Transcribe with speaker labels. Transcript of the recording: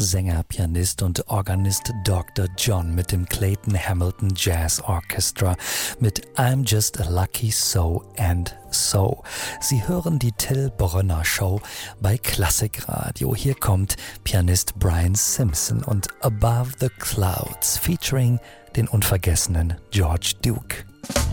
Speaker 1: Sänger, Pianist und Organist Dr. John mit dem Clayton Hamilton Jazz Orchestra mit I'm Just a Lucky So and So. Sie hören die Till Brönner Show bei Klassikradio. Hier kommt Pianist Brian Simpson und Above the Clouds featuring den unvergessenen George Duke.